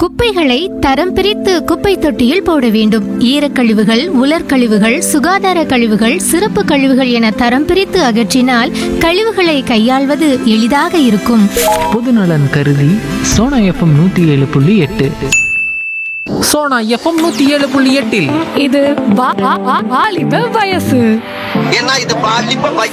குப்பைகளை தரம் பிரித்து குப்பை தொட்டியில் போட வேண்டும். ஈரக்கழிவுகள், உலர்கழிவுகள், சுகாதார கழிவுகள், சிறப்பு கழிவுகள் என தரம் பிரித்து அகற்றினால் கழிவுகளை கையாள்வது எளிதாக இருக்கும். பொதுநலன் கருதி சோனா எஃப்எம் 107.8. சோனா எஃப்எம் 107.8 இது வாலிப வயசு. ஏன்னா இது பாலிப்ப